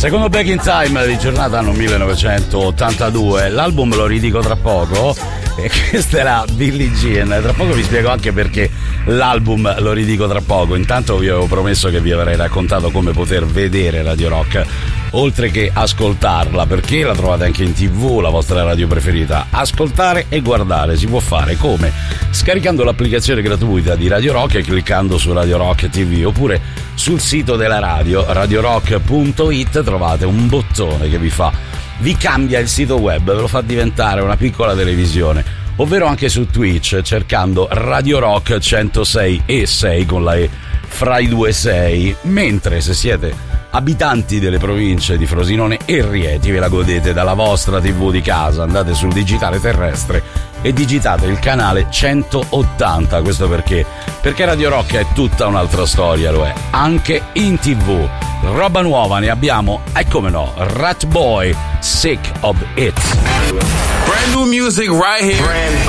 Secondo Back in Time di giornata anno 1982, l'album lo ridico tra poco, e questa era Billie Jean. Tra poco vi spiego anche perché l'album lo ridico tra poco. Intanto vi avevo promesso che vi avrei raccontato come poter vedere Radio Rock oltre che ascoltarla, perché la trovate anche in TV, la vostra radio preferita. Ascoltare e guardare si può fare come? Scaricando l'applicazione gratuita di Radio Rock e cliccando su Radio Rock TV, oppure sul sito della radio, radiorock.it, trovate un bottone che vi cambia il sito web, ve lo fa diventare una piccola televisione, ovvero anche su Twitch cercando Radio Rock 106.6 con la E fra i due 6, mentre se siete abitanti delle province di Frosinone e Rieti ve la godete dalla vostra TV di casa, andate sul digitale terrestre e digitate il canale 180. Questo perché Radio Rock è tutta un'altra storia, lo è anche in TV. Roba nuova ne abbiamo, e come no, Rat Boy, Sick of It. Brand new music right here.